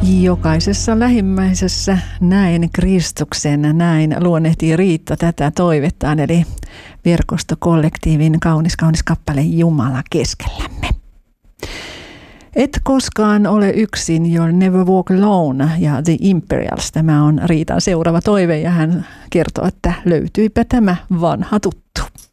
Jokaisessa lähimmäisessä näin Kristuksen, näin luonnehtii Riitta tätä toivettaan, eli verkostokollektiivin kaunis kappale Jumala keskellämme. Et koskaan ole yksin, You'll Never Walk Alone ja The Imperials. Tämä on Riitan seuraava toive ja hän kertoo, että löytyipä tämä vanha tuttu.